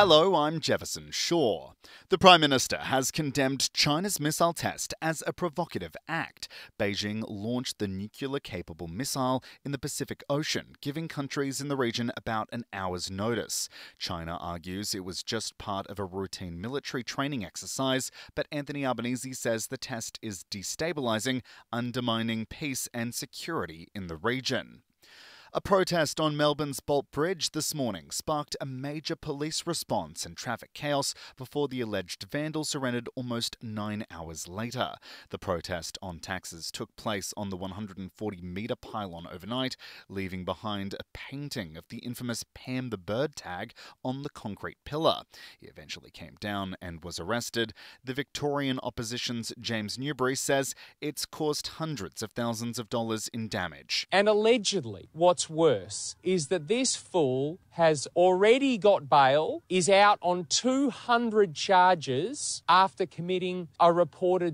Hello, I'm Jefferson Shaw. The Prime Minister has condemned China's missile test as a provocative act. Beijing launched the nuclear-capable missile in the Pacific Ocean, giving countries in the region about an hour's notice. China argues it was just part of a routine military training exercise, but Anthony Albanese says the test is destabilizing, undermining peace and security in the region. A protest on Melbourne's Bolt Bridge this morning sparked a major police response and traffic chaos before the alleged vandal surrendered almost 9 hours later. The protest on taxes took place on the 140-metre pylon overnight, leaving behind a painting of the infamous Pam the Bird tag on the concrete pillar. He eventually came down and was arrested. The Victorian opposition's James Newbury says it's caused hundreds of thousands of dollars in damage. And allegedly, what's worse is that this fool has already got bail, is out on 200 charges after committing a reported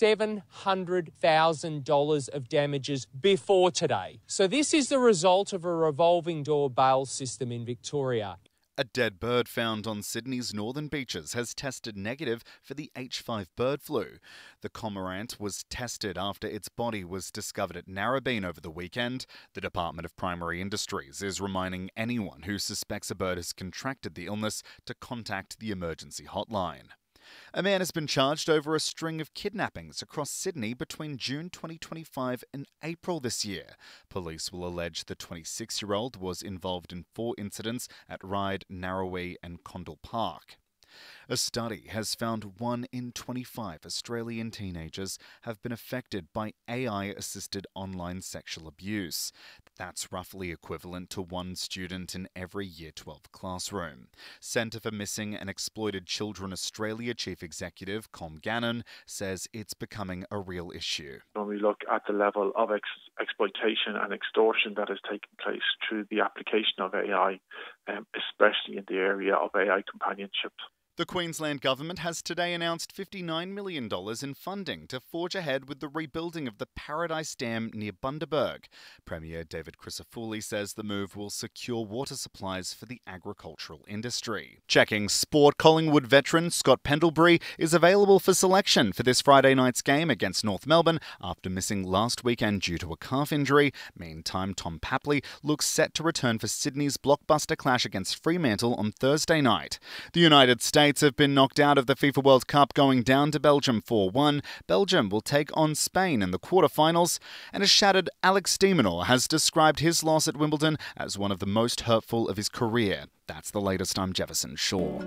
$700,000 of damages before today. So this is the result of a revolving door bail system in Victoria. A dead bird found on Sydney's northern beaches has tested negative for the H5 bird flu. The cormorant was tested after its body was discovered at Narrabeen over the weekend. The Department of Primary Industries is reminding anyone who suspects a bird has contracted the illness to contact the emergency hotline. A man has been charged over a string of kidnappings across Sydney between June 2025 and April this year. Police will allege the 26-year-old was involved in 4 incidents at Ryde, Narrowee and Condell Park. A study has found 1 in 25 Australian teenagers have been affected by AI-assisted online sexual abuse. That's roughly equivalent to 1 student in every Year 12 classroom. Centre for Missing and Exploited Children Australia Chief Executive Com Gannon says it's becoming a real issue. When we look at the level of exploitation and extortion that is taking place through the application of AI, especially in the area of AI companionship. The Queensland Government has today announced $59 million in funding to forge ahead with the rebuilding of the Paradise Dam near Bundaberg. Premier David Crisafulli says the move will secure water supplies for the agricultural industry. Checking sport, Collingwood veteran Scott Pendlebury is available for selection for this Friday night's game against North Melbourne after missing last weekend due to a calf injury. Meantime, Tom Papley looks set to return for Sydney's blockbuster clash against Fremantle on Thursday night. The United States have been knocked out of the FIFA World Cup, going down to Belgium 4-1. Belgium will take on Spain in the quarterfinals, and a shattered Alex de Minaur has described his loss at Wimbledon as one of the most hurtful of his career. That's the latest. I'm Jefferson Shaw.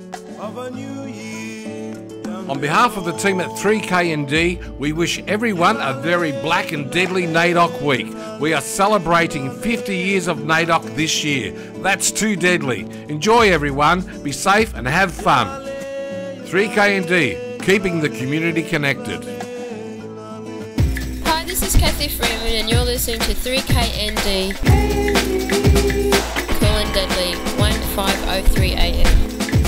On behalf of the team at 3KND, we wish everyone a very black and deadly NAIDOC week. We are celebrating 50 years of NAIDOC this year. That's too deadly. Enjoy, everyone. Be safe and have fun. 3KND, keeping the community connected. Hi, this is Kathy Freeman and you're listening to 3KND. Cool and deadly, 1503 AM.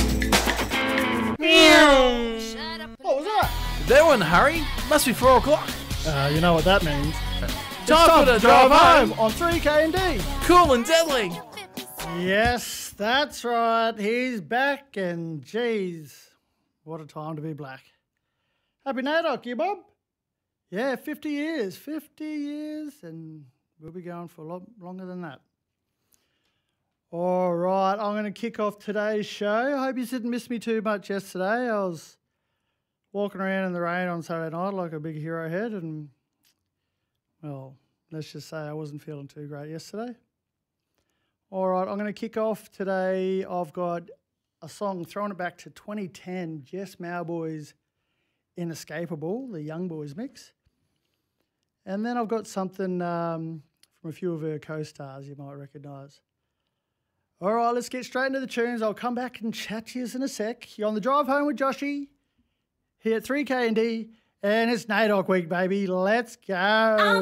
What was that? They were in a hurry. Must be 4 o'clock. You know what that means. Time for the drive home on 3KND. Cool and deadly. Yes, that's right. He's back, and geez, what a time to be black. Happy NAIDOC, you Bob? Yeah, 50 years. 50 years, and we'll be going for a lot longer than that. All right, I'm going to kick off today's show. I hope you didn't miss me too much yesterday. I was walking around in the rain on Saturday night like a big hero head, and, well, let's just say I wasn't feeling too great yesterday. All right, I'm going to kick off today. I've got a song, throwing it back to 2010, Jess Mauboy's Inescapable, the Young Boys mix. And then I've got something from a few of her co-stars you might recognise. All right, let's get straight into the tunes. I'll come back and chat to you in a sec. You're on the drive home with Joshy here at 3KND, and it's NAIDOC week, baby. Let's go.